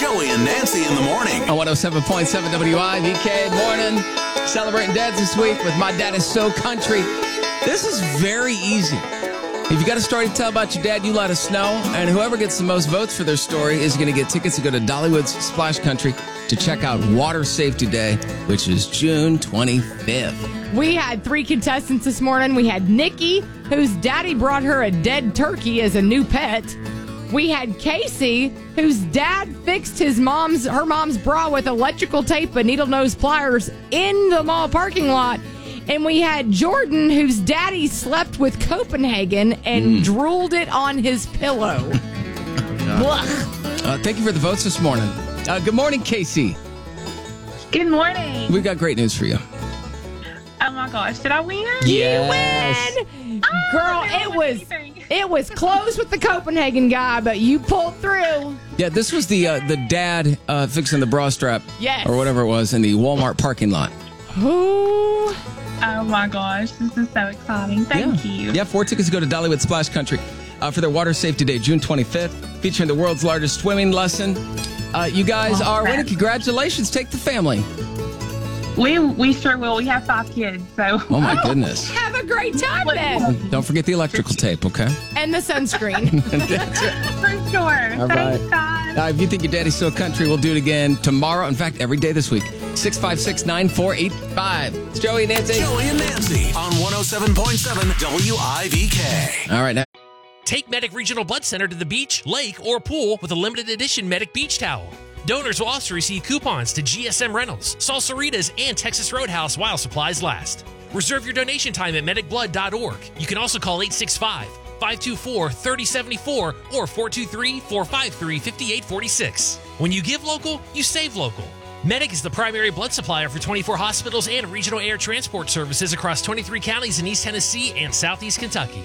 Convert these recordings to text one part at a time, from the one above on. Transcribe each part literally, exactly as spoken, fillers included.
Joey and Nancy in the morning. On one oh seven point seven W I V K. Morning. Celebrating dads this week with My Dad Is So Country. This is very easy. If you got a story to tell about your dad, you let us know. And whoever gets the most votes for their story is going to get tickets to go to Dollywood's Splash Country to check out Water Safety Day, which is June twenty-fifth. We had three contestants this morning. We had Nikki, whose daddy brought her a dead turkey as a new pet. We had Casey, whose dad fixed his mom's her mom's bra with electrical tape and needle nose pliers in the mall parking lot. And we had Jordan, whose daddy slept with Copenhagen and mm. drooled it on his pillow. uh, thank you for the votes this morning. Uh, good morning, Casey. Good morning. We've got great news for you. Oh my gosh, did I win? Yes. You win! Oh, Girl, it was anything. It was close with the Copenhagen guy, but you pulled through. Yeah, this was the uh, the dad uh, fixing the bra strap. Yes. Or whatever it was in the Walmart parking lot. Ooh. Oh my gosh, this is so exciting. Thank yeah. you. Yeah, four tickets to go to Dollywood Splash Country uh, for their Water Safety Day, June twenty-fifth, featuring the world's largest swimming lesson. Uh, you guys oh, are man. winning. Congratulations. Take the family. We we sure will. We have five kids, so. Oh, my goodness. Have a great time then. Don't forget the electrical tape, okay? And the sunscreen. For sure. All Thanks, right. guys. Uh, if you think your daddy's so country, we'll do it again tomorrow. In fact, every day this week. six five six, nine four eight five. It's Joey and Nancy. Joey and Nancy on one oh seven point seven W I V K. All right, now. Take Medic Regional Blood Center to the beach, lake, or pool with a limited edition Medic Beach Towel. Donors will also receive coupons to G S M Rentals, Salsaritas, and Texas Roadhouse while supplies last. Reserve your donation time at medic blood dot org. You can also call eight six five, five two four, three oh seven four or four two three, four five three, five eight four six. When you give local, you save local. Medic is the primary blood supplier for twenty-four hospitals and regional air transport services across twenty-three counties in East Tennessee and Southeast Kentucky.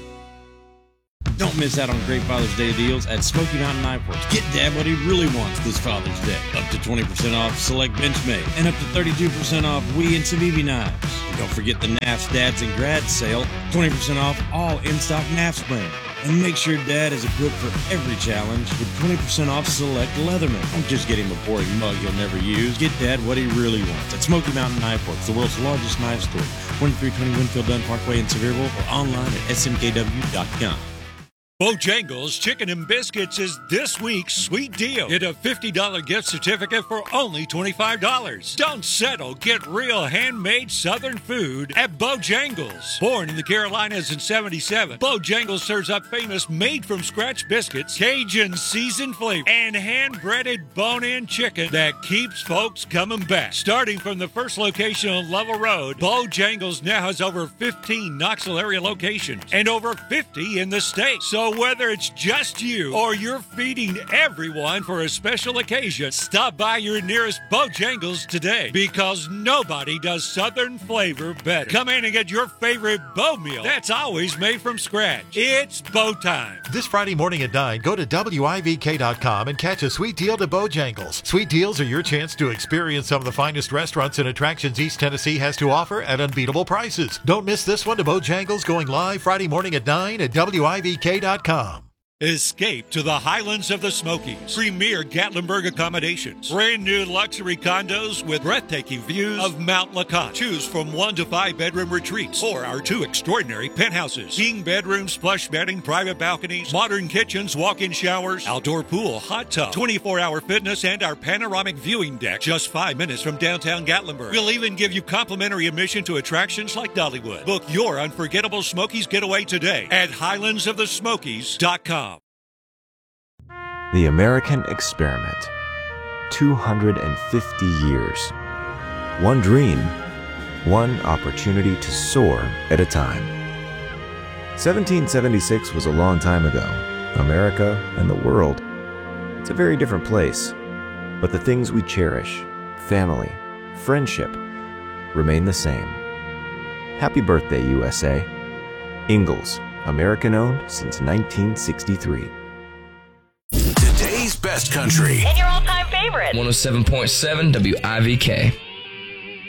Don't miss out on great Father's Day deals at Smoky Mountain Knife Works. Get Dad what he really wants this Father's Day. Up to twenty percent off select Benchmade and up to thirty-two percent off Wee and Civivi knives. And don't forget the N A F's Dads and Grads sale. twenty percent off all in-stock N A F's brand. And make sure Dad is equipped for every challenge with twenty percent off select Leatherman. Don't just get him a boring mug he'll never use. Get Dad what he really wants at Smoky Mountain Knife Works, the world's largest knife store. twenty-three twenty Winfield Dunn Parkway in Sevierville or online at S M K W dot com. Bojangles Chicken and Biscuits is this week's sweet deal. Get a fifty dollars gift certificate for only twenty-five dollars. Don't settle. Get real handmade Southern food at Bojangles. Born in the Carolinas in seventy-seven, Bojangles serves up famous made-from-scratch biscuits, Cajun seasoned flavor, and hand-breaded bone-in chicken that keeps folks coming back. Starting from the first location on Level Road, Bojangles now has over fifteen Knoxville area locations and over fifty in the state. So whether it's just you or you're feeding everyone for a special occasion, stop by your nearest Bojangles today because nobody does Southern flavor better. Come in and get your favorite Bo meal that's always made from scratch. It's Bo time. This Friday morning at nine, go to W I V K dot com and catch a sweet deal to Bojangles. Sweet deals are your chance to experience some of the finest restaurants and attractions East Tennessee has to offer at unbeatable prices. Don't miss this one to Bojangles going live Friday morning at nine at W I V K dot com. Escape to the Highlands of the Smokies. Premier Gatlinburg accommodations. Brand new luxury condos with breathtaking views of Mount LeConte. Choose from one to five bedroom retreats or our two extraordinary penthouses. King bedrooms, plush bedding, private balconies, modern kitchens, walk-in showers, outdoor pool, hot tub, twenty-four hour fitness, and our panoramic viewing deck. Just five minutes from downtown Gatlinburg. We'll even give you complimentary admission to attractions like Dollywood. Book your unforgettable Smokies getaway today at highlands of the smokies dot com. The American Experiment. two hundred fifty years. One dream, one opportunity to soar at a time. seventeen seventy-six was a long time ago. America and the world. It's a very different place. But the things we cherish, family, friendship, remain the same. Happy birthday, U S A. Ingalls, American-owned since nineteen sixty-three. Today's best country. And your all-time favorite. one oh seven point seven W I V K.